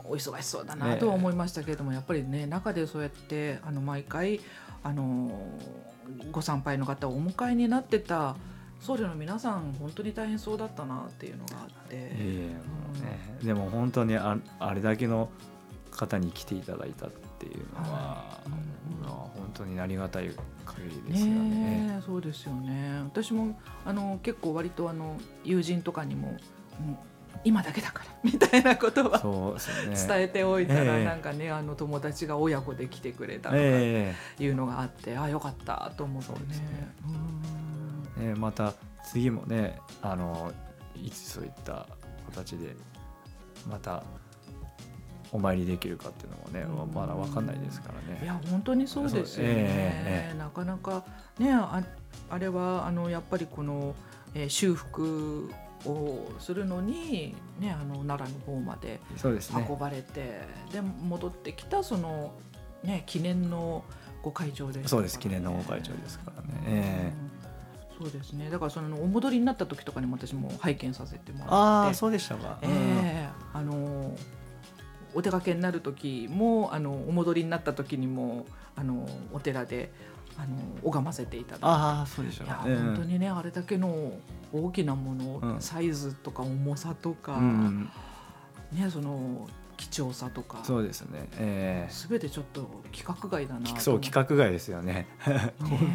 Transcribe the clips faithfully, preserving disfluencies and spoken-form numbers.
お忙しそうだなとは思いましたけれども、ね、やっぱりね中でそうやってあの毎回あのご参拝の方をお迎えになってた僧侶の皆さん本当に大変そうだったなっていうのがあって、 えーうんね、でも本当に あ, あれだけの方に来ていただいたっていうのは、はいうん、本当にありがたい限りですよ ね, ねそうですよね。私もあの結構割とあの友人とかにも、うん、今だけだからみたいなことはそうです、ね、伝えておいたら、えー、なんかねあの友達が親子で来てくれたとかいうのがあって、えー、あよかったと思って ね, ね, うんねまた次もねあのいつそういった形でまたお参りできるかっていうのもね、うん、まだ分かんないですからね。 いや本当にそうですよね、えーえー、なかなかね あ, あれはあのやっぱりこの、えー、修復をするのに、ね、あの奈良の方まで運ばれて で,、ね、で戻ってきたその、ね、記念のご会長ですからね。 そうです記念のご会長ですからね、えー、そうですね。だからそのお戻りになった時とかにも私も拝見させてもらってああそうでしたか、 えー、あのお出かけになる時もあのお戻りになった時にもあのお寺であの拝ませていただいてああそうでしょう、 いや、えー、本当にねあれだけの大きなもの、うん、サイズとか重さとか、うんね、その貴重さとかそうですね、えー、全てちょっと規格外だなと。 そう規格外ですよね本当に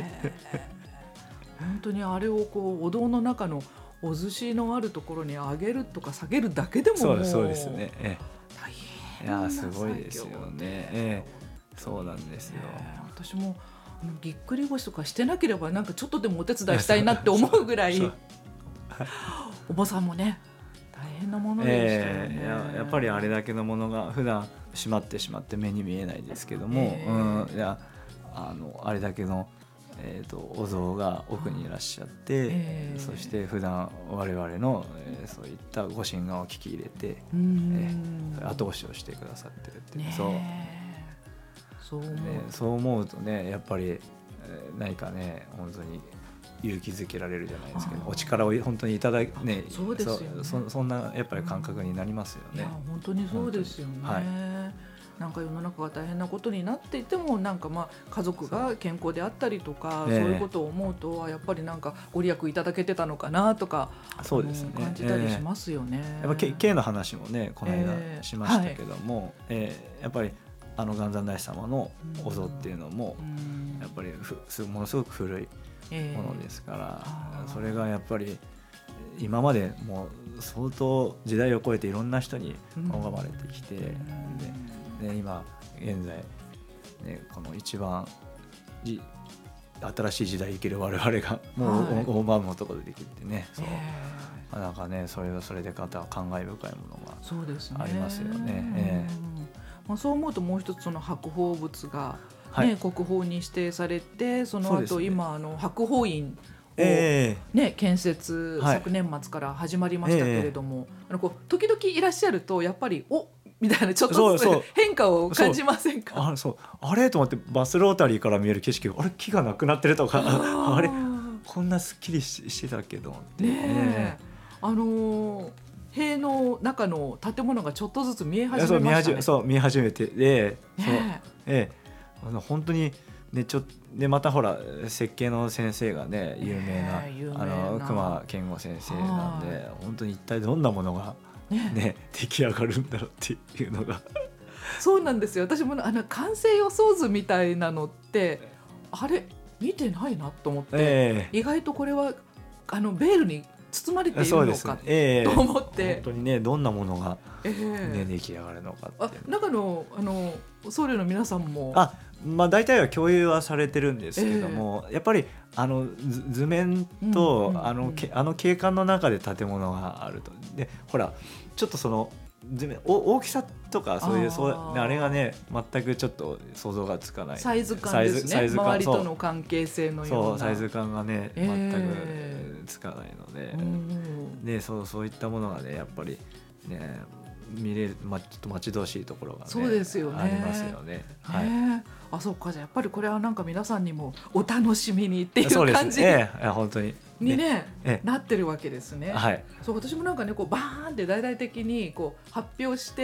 本当にあれをこうお堂の中のお寿司のあるところに上げるとか下げるだけでももうそうですね、えー、 大変な作業でいやすごいですよね、えー、そうなんですよ、 えー、私もぎっくり腰とかしてなければなんかちょっとでもお手伝いしたいなって思うぐらいお坊さんもね大変なものでしたよね、 えー、や, やっぱりあれだけのものが普段閉まってしまって目に見えないですけども、えーうん、いや あ, のあれだけの、えー、とお像が奥にいらっしゃって、えー、そして普段我々の、えー、そういったご神願を聞き入れて、えー、後押しをしてくださってるっていう、ね、そうそう思う、 ね、そう思うとねやっぱり、えー、何かね本当に勇気づけられるじゃないですけどお力を本当にいただいて、ね、 そうですよねそ, そんなやっぱり感覚になりますよね。 いや本当にそうですよね、はい、なんか世の中が大変なことになっていてもなんかまあ家族が健康であったりとか そ, う、ね、そういうことを思うとやっぱりなんかご利益いただけてたのかなとかそうです、ね、 感じたりしますよね、 えー、やっぱ経の話もねこの間しましたけども、えーはいえー、やっぱりあの元三大師様のお像っていうのもやっぱりふものすごく古いものですから、えー、それがやっぱり今までもう相当時代を超えていろんな人に拝まれてきて、うんでね、今現在、ね、この一番新しい時代生きる我々がもう拝むところでできてね、そう、えー、なんかねそれはそれでまた感慨深いものがありますよね。えーまあ、そう思うともう一つその白鳳仏が、ねはい、国宝に指定されてその後、ね、今あの白鳳院を、ねえー、建設、はい、昨年末から始まりましたけれども、えー、あのこう時々いらっしゃるとやっぱりおみたいなちょっとずつ変化を感じませんか？ あ, そうあれと思ってバスロータリーから見える景色あれ木がなくなってるとか あ, あれこんなすっきり し, してたけどってねえあのー塀の中の建物がちょっとずつ見え始めましたね。 そう見え始めてで、そうええ、あの本当にねちょでまたほら設計の先生がね有名な、えー、有名なあの熊健吾先生なんで本当に一体どんなものが、ねね、出来上がるんだろうっていうのがそうなんですよ。私もあの完成予想図みたいなのってあれ見てないなと思って、えー、意外とこれはあのベールに包まれているのか、ねえー、と思って本当にねどんなものが、ねえー、出来上がるのかってあ中のあの僧侶の皆さんもあ、まあ、大体は共有はされてるんですけども、えー、やっぱりあの図面と、うんうんうん、あのあの景観の中で建物があるとでほらちょっとその図面大きさとかそういう あ, そうあれがね全くちょっと想像がつかないサイズ感ですね。サイズ周りとの関係性のようなそうサイズ感がね全くつかないので、えー、で そう、そういったものがねやっぱりね見れる、ま、ちょっと待ち遠しいところが、ね、 そうですよねありますよね。はい、 あそうかじゃあやっぱりこれはなんか皆さんにもお楽しみにっていう感じに、 ねえー、本当にに、ねえー、なってるわけですね。 はい、 そう私もなんかねこうバーンって大々的にこう発表して